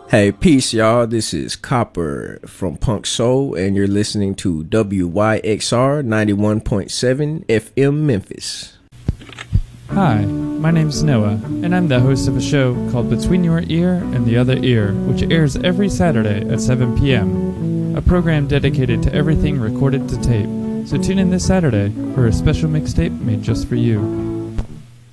Hey, peace, y'all. This is Copper from Punk Soul, and you're listening to WYXR 91.7 FM Memphis. Hi, my name's Noah, and I'm the host of a show called Between Your Ear and the Other Ear, which airs every Saturday at 7 p.m., a program dedicated to everything recorded to tape. So tune in this Saturday for a special mixtape made just for you.